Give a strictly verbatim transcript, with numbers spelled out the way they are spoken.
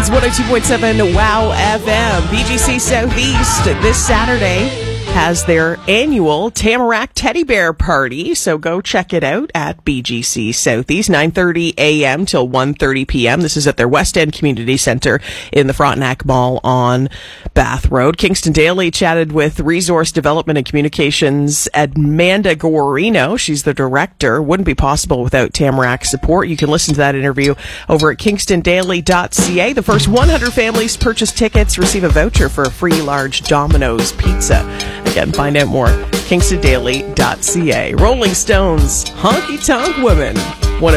It's one oh two point seven WOW F M. B G C Southeast this Saturday has their annual Tamarack Teddy Bear Party, so go check it out at B G C Southeast, nine thirty a.m. till one thirty p.m. This is at their West End Community Centre in the Frontenac Mall on Bath Road. Kingston Daily chatted with Resource Development and Communications Amanda Guarino. She's the director. Wouldn't be possible without Tamarack support. You can listen to that interview over at kingston daily dot c a. The first one hundred families purchase tickets receive a voucher for a free large Domino's pizza. Again, find out more, kingston daily dot c a. Rolling Stones, Honky Tonk Women.